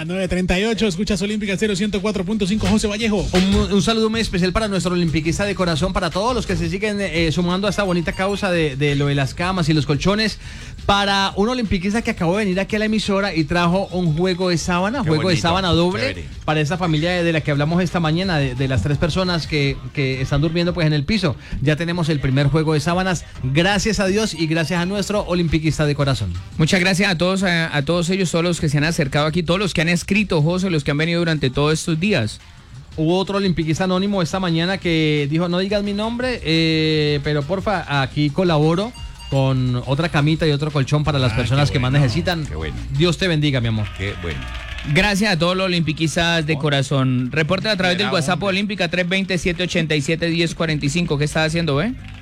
9:38, escuchas Olímpica 104.5, José Vallejo. Un saludo muy especial para nuestro olimpiquista de corazón, para todos los que se siguen sumando a esta bonita causa de lo de las camas y los colchones. Para un olimpiquista que acabó de venir aquí a la emisora y trajo un juego de sábana, de sábana doble, chévere, para esta familia de la que hablamos esta mañana, de las 3 personas que están durmiendo pues en el piso. Ya tenemos el primer juego de sábanas, gracias a Dios y gracias a nuestro olimpiquista de corazón. Muchas gracias a todos ellos, todos los que se han acercado aquí, todos los que han escrito, José, los que han venido durante todos estos días. Hubo otro olimpiquista anónimo esta mañana que dijo, no digas mi nombre, pero porfa, aquí colaboro con otra camita y otro colchón para las personas que más necesitan. Qué bueno. Dios te bendiga, mi amor. Qué bueno. Gracias a todos los olimpiquistas de corazón. Reporte a través del WhatsApp Olímpica 320-787-1045. ¿Qué estás haciendo,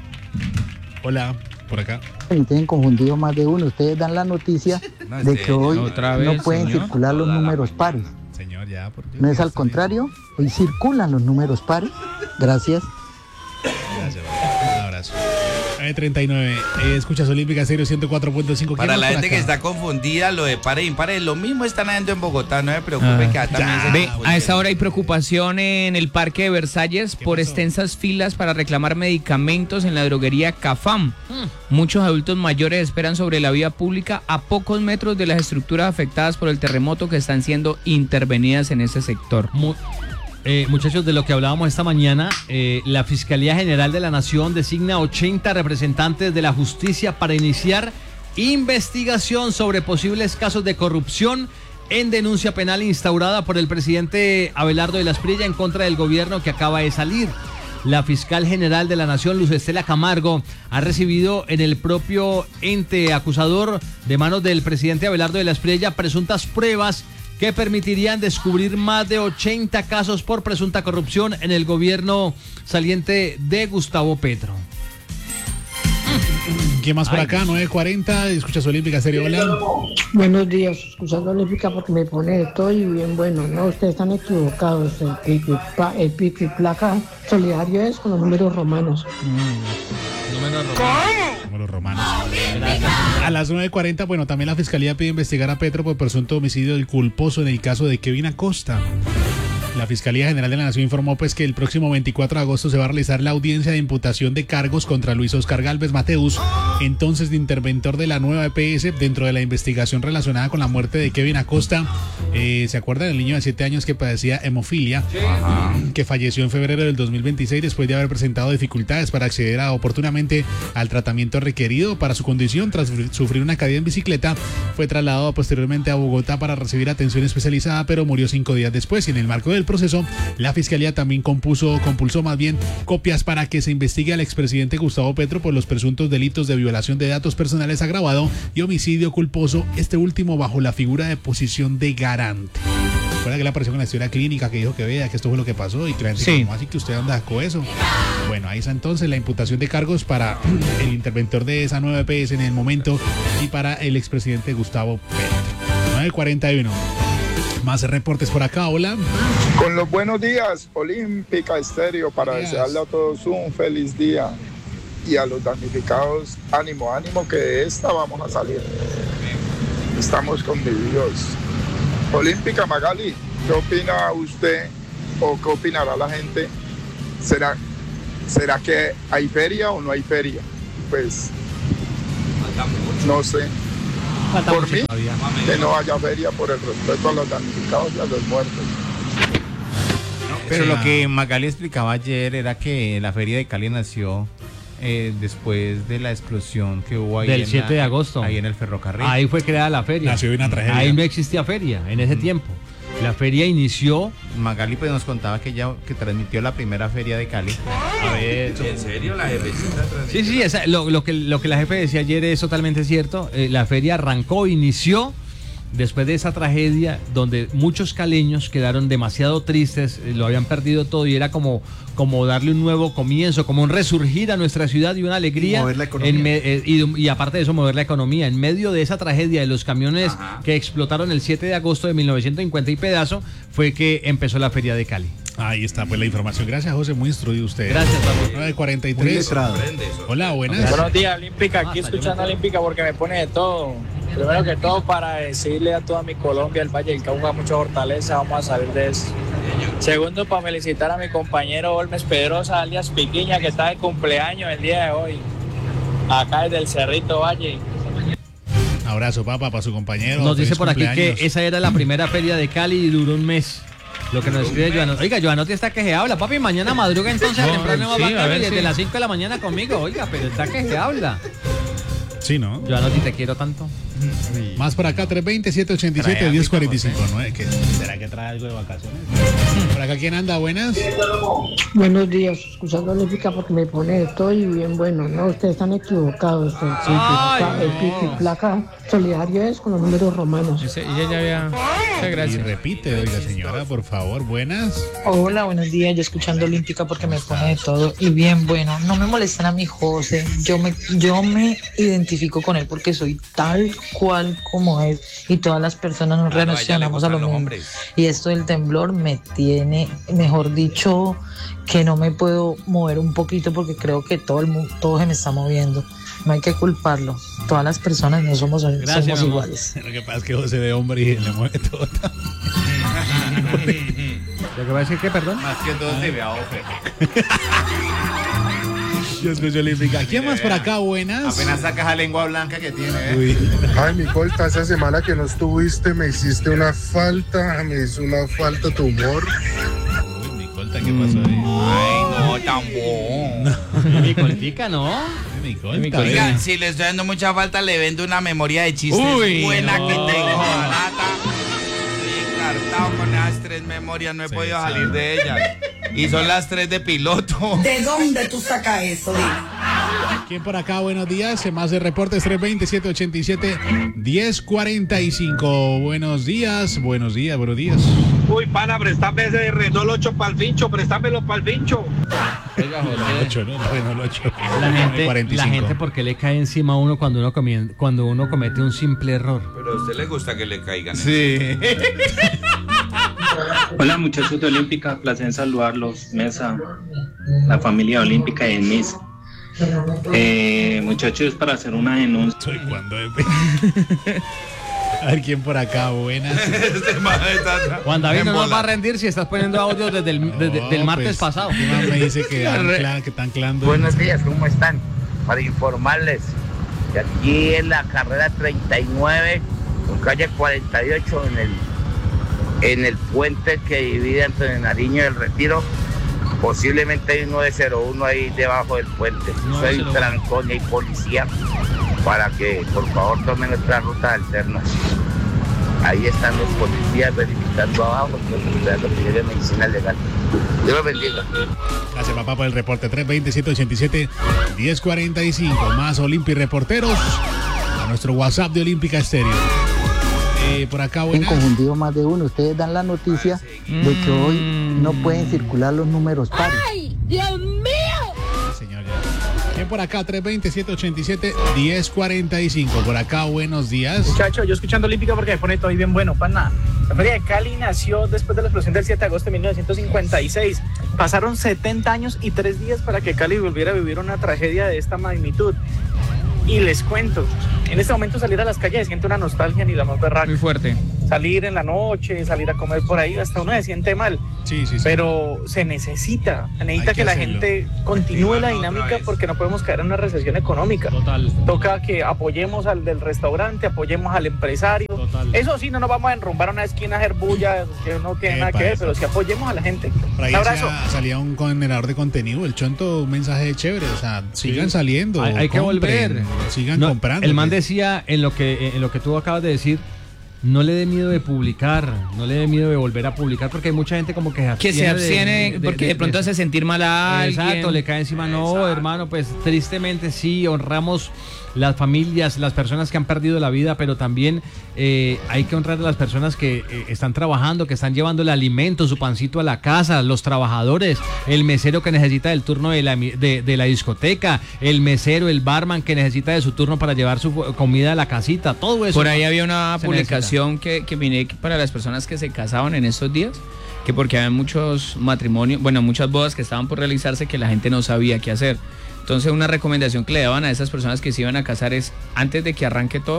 Hola, por acá. Tienen confundido más de uno. Ustedes dan la noticia de que hoy no pueden circular los números pares. Señor, ya, por Dios. ¿No es al contrario? Hoy circulan los números pares. Gracias. Gracias, un abrazo. 9:39, escuchas Olímpica 104.5. Para la gente que está confundida, lo de pares e impares, lo mismo están haciendo en Bogotá, no se preocupe que también a esta hora hay preocupación en el Parque de Versalles por extensas filas para reclamar medicamentos en la droguería Cafam. Muchos adultos mayores esperan sobre la vía pública a pocos metros de las estructuras afectadas por el terremoto que están siendo intervenidas en ese sector. Muchachos, de lo que hablábamos esta mañana, la Fiscalía General de la Nación designa 80 representantes de la justicia para iniciar investigación sobre posibles casos de corrupción en denuncia penal instaurada por el presidente Abelardo de la Espriella en contra del gobierno que acaba de salir. La fiscal general de la Nación, Luz Estela Camargo, ha recibido en el propio ente acusador de manos del presidente Abelardo de la Espriella presuntas pruebas que permitirían descubrir más de 80 casos por presunta corrupción en el gobierno saliente de Gustavo Petro. ¿Quién más por acá? 9:40, escuchas Olímpica Serio. Hola. Buenos días, escuchando Olímpica porque me pone de todo y bien bueno. No, ustedes están equivocados. El pico y placa solidario es con los números romanos. Números romanos. A las 9:40, bueno, también la Fiscalía pide investigar a Petro por presunto homicidio del culposo en el caso de Kevin Acosta. La Fiscalía General de la Nación informó pues que el próximo 24 de agosto se va a realizar la audiencia de imputación de cargos contra Luis Oscar Gálvez Mateus, entonces de interventor de la nueva EPS dentro de la investigación relacionada con la muerte de Kevin Acosta. ¿Se acuerdan del niño de 7 años que padecía hemofilia? Que falleció en febrero del 2026 después de haber presentado dificultades para acceder oportunamente al tratamiento requerido para su condición tras sufrir una caída en bicicleta? Fue trasladado posteriormente a Bogotá para recibir atención especializada, pero murió 5 días después. Y en el marco del proceso, la Fiscalía también compulsó copias para que se investigue al expresidente Gustavo Petro por los presuntos delitos de violación de datos personales agravado y homicidio culposo, este último bajo la figura de posición de garante. Recuerda que le apareció con la historia clínica que dijo que vea que esto fue lo que pasó y que la gente dijo, ¿cómo así que usted anda con eso? Bueno, ahí está entonces la imputación de cargos para el interventor de esa nueva EPS en el momento y para el expresidente Gustavo Petro. 9:41. Más reportes por acá, hola. Con los buenos días, Olímpica Estéreo, para desearle a todos un feliz día y a los damnificados, ánimo que de esta vamos a salir. Estamos con mi Dios. Olímpica Magali, ¿qué opina usted o qué opinará la gente? ¿Será que hay feria o no hay feria? Pues no sé. Por mí, que no haya feria por el respeto a los damnificados y a los muertos. Pero lo que Magali explicaba ayer era que la feria de Cali nació después de la explosión que hubo ahí del 7 de agosto. Ahí en el ferrocarril. Ahí fue creada la feria. Nació una tragedia. Ahí no existía feria en ese tiempo. La feria inició. Magali pues nos contaba que ella que transmitió la primera feria de Cali. A ver, ¿en serio la jefecita transmitió? Sí, lo que la jefe decía ayer es totalmente cierto. La feria inició después de esa tragedia donde muchos caleños quedaron demasiado tristes, lo habían perdido todo y era como darle un nuevo comienzo, como un resurgir a nuestra ciudad y una alegría. Mover la economía. Y aparte de eso, mover la economía. En medio de esa tragedia de los camiones que explotaron el 7 de agosto de 1950 y pedazo, fue que empezó la Feria de Cali. Ahí está pues la información. Gracias, José, muy instruido usted. Gracias, papi. 9:43. Hola, buenas. Buenos días, Olímpica. Aquí escuchando Olímpica porque me pone de todo. Primero que todo, para decirle a toda mi Colombia, el Valle del Cauca, mucha fortaleza, vamos a salir de eso. Segundo, para felicitar a mi compañero Olmes Pedrosa, alias Piquiña, que está de cumpleaños el día de hoy, acá desde el Cerrito Valle. Abrazo, papá, para su compañero. Nos dice por aquí cumpleaños. que esa era la primera feria de Cali y duró un mes. Lo que nos escribe Joanotti. Oiga, Joanotti está que se habla, papi. Mañana madruga entonces temprano sí, a ver, desde sí. las 5 de la mañana conmigo. Oiga, pero está que se habla. Sí, ¿no? Joanotti, te quiero tanto. Más por acá, 320-787-1045. ¿No? ¿Será que trae algo de vacaciones? Por acá, ¿quién anda? Buenas. Buenos días, escuchando Olímpica porque me pone estoy bien bueno, no, ustedes están equivocados. El pico y placa solidario es con los números romanos. Ella ya había... Muchas Y gracias. repite, oiga, señora, por favor, buenas. Hola, buenos días. Yo escuchando Olímpica porque me pone de todo y bien bueno. No me molestan a mi José. Yo me identifico con él porque soy tal cual como es y todas las personas nos relacionamos a lo mismo. Y esto del temblor me tiene, mejor dicho, que no me puedo mover un poquito porque creo que todo se me está moviendo. No hay que culparlo. Todas las personas no somos iguales. Lo que pasa es que José de hombre y le mueve todo. ¿Lo que va a decir que perdón? Más que todo se ve a Ofe. Yo escucho Olímpica. ¿Quién más por acá? Buenas. Apenas sacas la lengua blanca que tiene. Uy. Ay, mi Colta, esa semana que no estuviste me hiciste una falta, me hizo una falta tu humor. Uy, mi Colta, ¿qué pasó ahí? Ay, no, tampoco. Mi coltica, ¿no? Mi Colta. Oigan, si le estoy dando mucha falta, le vendo una memoria de chistes buena que tengo, barata. Estoy encartado con esas 3 memorias, no he podido salir de ellas. Y son las 3 de piloto. ¿De dónde tú sacas eso? ¿Quién por acá? Buenos días. Más de reportes 320-787-1045. Buenos días. Buenos días. Uy, pana, préstame ese Renault 8 para el pincho, préstamelo para el pincho. Oiga, José. 8, ¿no? Renault 8. La gente, ¿por qué le cae encima a uno cuando uno comete un simple error? Pero a usted le gusta que le caigan. Sí. Hola muchachos de Olímpica, placer en saludarlos, Mesa, la familia Olímpica y Miss. Muchachos, para hacer una denuncia. Soy cuando A ver quién por acá, buenas. Juan David no nos va a rendir si estás poniendo audio desde el martes pasado. Me dice que están clando. Buenos días, ¿cómo están? Para informarles que aquí en la carrera 39, con calle 48, en el puente que divide entre Nariño y El Retiro, posiblemente hay un 901 ahí debajo del puente. Soy trancón y policía para que por favor tomen nuestras rutas alternas. Ahí están los policías verificando abajo, esperando que llegue medicina legal. Dios los bendiga. Gracias, papá, por el reporte. 320-787-1045. Más Olympi reporteros a nuestro WhatsApp de Olímpica Estéreo. Por acá, Han confundido más de uno. Ustedes dan la noticia de que hoy no pueden circular los números pares. ¡Ay, Dios mío! Señor, ¿quién por acá? 320-787-1045. Por acá, buenos días. Muchacho, yo escuchando Olímpica porque me pone todo bien bueno, pana. La Feria de Cali nació después de la explosión del 7 de agosto de 1956. Pasaron 70 años y 3 días para que Cali volviera a vivir una tragedia de esta magnitud. Y les cuento, en este momento salir a las calles se siente una nostalgia ni la más berraca. Muy fuerte. Salir en la noche, salir a comer por ahí, hasta uno se siente mal. Sí. Pero se necesita que la gente continúe la dinámica porque no podemos caer en una recesión económica. Total. Toca que apoyemos al del restaurante, apoyemos al empresario. Total. Eso sí, no nos vamos a enrumbar a una esquina a hacer bulla que no tiene nada que ver, pero sí apoyemos a la gente. Por ahí Un abrazo. salía un generador de contenido, el Chonto, un mensaje chévere, o sea, sigan saliendo. Hay que volver. Sigan comprando. El man decía en lo que tú acabas de decir, no le dé miedo de publicar, no le dé miedo de volver a publicar, porque hay mucha gente como que se abstiene porque de pronto hace sentir mal a alguien. Exacto, le cae encima. No, hermano, pues tristemente sí, honramos las familias, las personas que han perdido la vida, pero también hay que honrar a las personas que están trabajando, que están llevando el alimento, su pancito a la casa, los trabajadores, el mesero que necesita del turno de la discoteca, el mesero, el barman que necesita de su turno para llevar su comida a la casita, todo eso. Por ahí había una publicación que miré para las personas que se casaban en estos días, que porque había muchos matrimonios, muchas bodas que estaban por realizarse que la gente no sabía qué hacer. Entonces una recomendación que le daban a esas personas que se iban a casar es, antes de que arranque todo,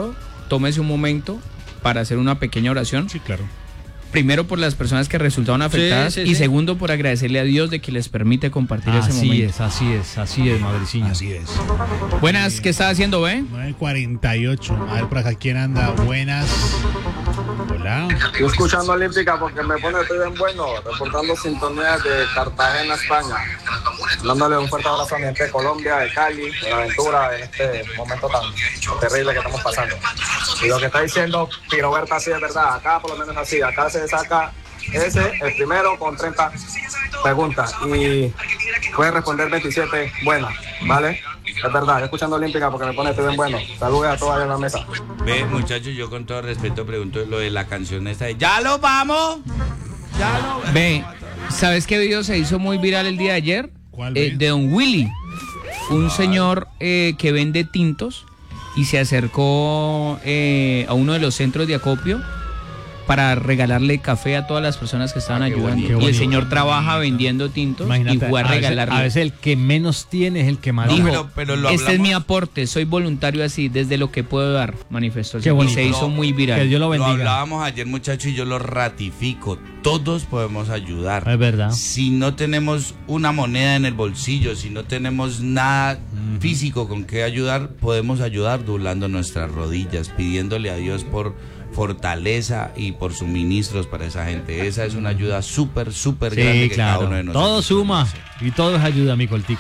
tómese un momento para hacer una pequeña oración. Sí, claro. Primero por las personas que resultaron afectadas y segundo por agradecerle a Dios de que les permite compartir ese momento. Así es, Madriciño. Así es. Buenas, ¿qué está haciendo, ve? 9:48. A ver por acá quién anda. Buenas. Hola. Yo escuchando Olímpica porque me pone estoy bien bueno, reportando sintonía de Cartagena, España. Dándole un fuerte abrazo a mi gente de Colombia, de Cali, de la aventura en este momento tan terrible que estamos pasando. Y lo que está diciendo Piroberta sí es verdad, acá por lo menos así, acá se saca el primero con 30 preguntas y puede responder 27 buenas, ¿vale? Es verdad, yo escuchando Olímpica porque me pone estoy bien bueno. Saludos a todos en la mesa. Ve, muchachos, yo con todo respeto pregunto lo de la canción esta de ¡Ya lo vamos! ¡Ya lo vamos! Ve, ¿sabes qué video se hizo muy viral el día de ayer? ¿Cuál, de Don Willy, un señor que vende tintos y se acercó a uno de los centros de acopio para regalarle café a todas las personas que estaban ayudando. Y el señor trabaja vendiendo tintos. Imagínate, y fue a regalarle. A veces el que menos tiene es el que más dijo, da. pero este es mi aporte, soy voluntario así, desde lo que puedo dar, manifestó. Y se hizo muy viral. Que Dios lo bendiga. Lo hablábamos ayer, muchachos, y yo lo ratifico. Todos podemos ayudar. Es verdad. Si no tenemos una moneda en el bolsillo, si no tenemos nada físico con que ayudar, podemos ayudar doblando nuestras rodillas, pidiéndole a Dios por fortaleza y por suministros para esa gente. Esa es una ayuda súper grande que cada uno de nosotros. Todo suma y todo es ayuda, mi Coltica.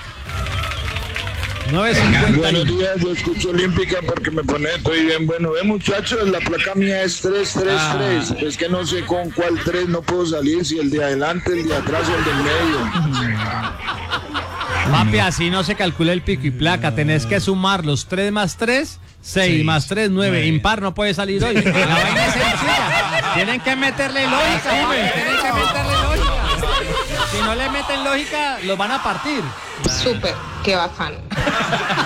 9:50. Buenos días, yo escucho Olímpica porque me pone estoy bien bueno. Muchachos, la placa mía es 333. Es que no sé con cuál 3 no puedo salir, si el de adelante, el de atrás o el del medio. Papi, así no se calcula el pico y placa. Tenés que sumar los 3 más 3, 6 más 3, 9. Impar no puede salir hoy. La vaina es sencilla. Tienen que meterle lógica, tienen que meterle lógica. Si no le meten lógica, los van a partir. Súper, qué bacano.